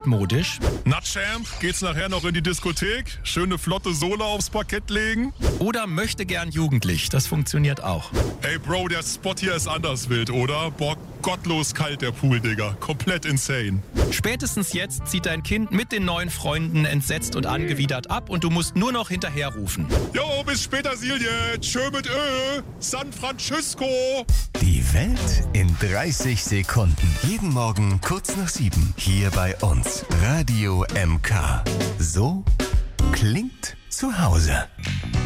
altmodisch? Na Champ, geht's nachher noch in die Diskothek? Schöne flotte Sohle aufs Parkett legen? Oder möchte gern jugendlich? Das funktioniert auch. Ey Bro, der Spot hier ist anders wild, oder? Boah, gottlos kalt der Pool, Digga. Komplett insane. Spätestens jetzt zieht dein Kind mit den neuen Freunden entsetzt und angewidert ab und du musst nur noch hinterherrufen. Jo, bis später, Silje. Tschö mit San Francisco. Die Welt in 30 Sekunden. Jeden Morgen kurz nach 7. Hier bei uns. Radio MK. So klingt zu Hause.